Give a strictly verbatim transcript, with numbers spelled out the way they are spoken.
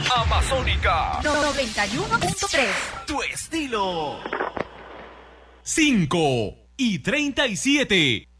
Amazónica noventa y uno punto tres. Tu estilo. cinco y treinta y siete.